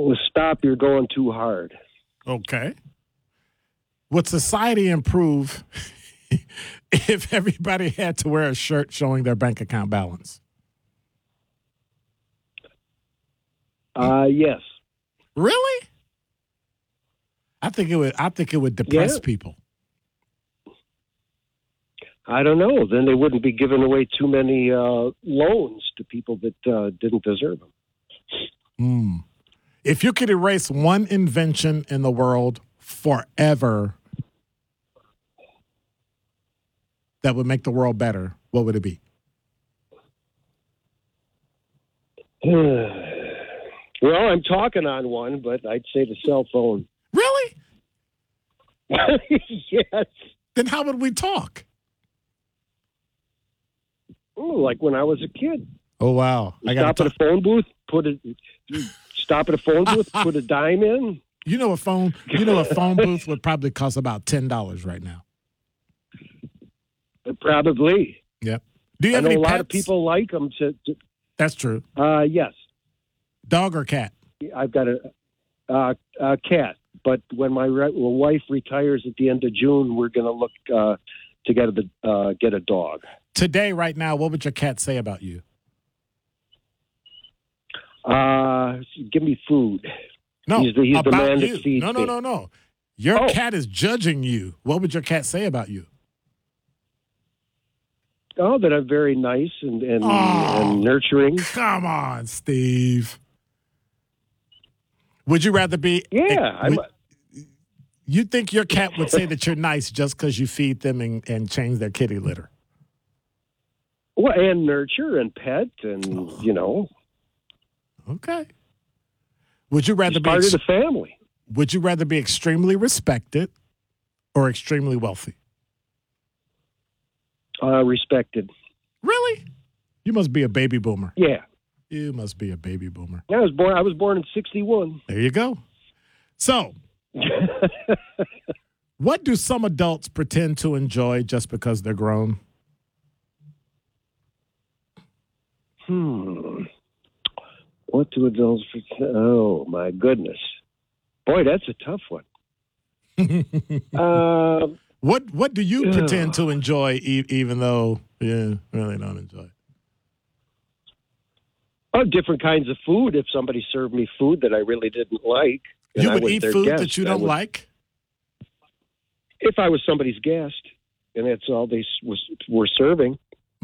Stop, you're going too hard. Okay. Would society improve if everybody had to wear a shirt showing their bank account balance? Yes. Really? I think it would depress people. I don't know. Then they wouldn't be giving away too many loans to people that didn't deserve them. If you could erase one invention in the world forever that would make the world better, what would it be? Well, I'm talking on one, but I'd say the cell phone. Really? Yes. Then how would we talk? Ooh, like when I was a kid. Oh, wow. Stop at a phone booth, put a dime in. A phone booth would probably cost about $10 right now. Probably. Yep. Do you have I know any a pets? lot of people like them. That's true. Yes. Dog or cat? I've got a cat, but when my wife retires at the end of June, we're going to look to get a dog. Today, right now, what would your cat say about you? Give me food. No, he's the about man you. that feeds me. No. Your cat is judging you. What would your cat say about you? Oh, that I'm very nice and nurturing. Come on, Steve. Would you rather be? Yeah. You think your cat would say that you're nice just because you feed them and change their kitty litter? Well, and nurture and pet and, Okay. Would you rather be part of the family? Would you rather be extremely respected or extremely wealthy? Respected. Really? You must be a baby boomer. Yeah. You must be a baby boomer. I was born in 1961. There you go. So, what do some adults pretend to enjoy just because they're grown? What do adults pretend? Oh, my goodness. Boy, that's a tough one. What do you pretend to enjoy even though you really don't enjoy it? Oh, different kinds of food. If somebody served me food that I really didn't like. You would eat food that you don't like? If I was somebody's guest and that's all they were serving.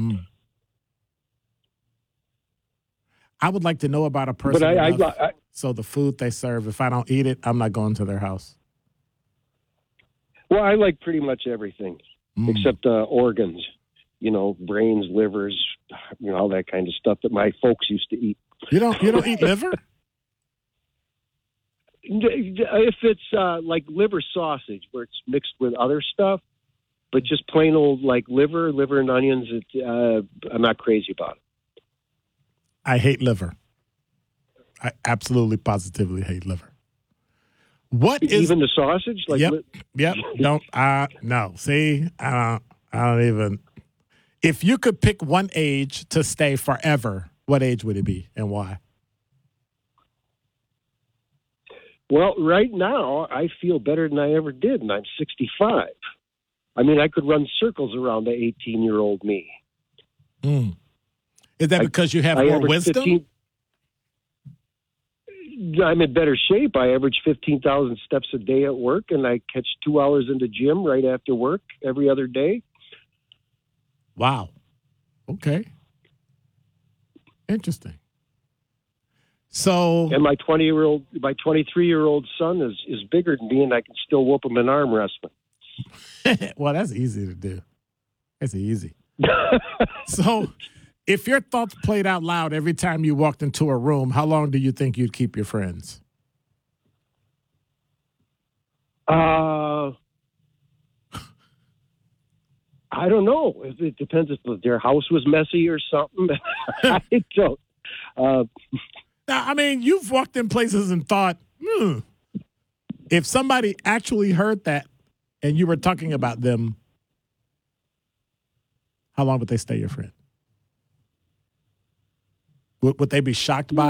I would like to know about a person. But so the food they serve, if I don't eat it, I'm not going to their house. Well, I like pretty much everything except organs, brains, livers, all that kind of stuff that my folks used to eat. You don't eat liver? If it's like liver sausage where it's mixed with other stuff, but just plain old like liver and onions, I'm not crazy about it. I hate liver. I absolutely, positively hate liver. What is even the sausage? Like yep. Don't no. See, I don't even. If you could pick one age to stay forever, what age would it be and why? Well, right now I feel better than I ever did, and I'm 65. I mean, I could run circles around the 18-year-old me. Is that because you have more wisdom? I'm in better shape. I average 15,000 steps a day at work, and I catch 2 hours in the gym right after work every other day. Wow. Okay. Interesting. So, and my 23-year-old son is bigger than me, and I can still whoop him in arm wrestling. Well, that's easy to do. That's easy. So, if your thoughts played out loud every time you walked into a room, how long do you think you'd keep your friends? I don't know. It depends if their house was messy or something. I don't. Now, I mean, you've walked in places and thought, if somebody actually heard that and you were talking about them, how long would they stay your friend? Would they be shocked by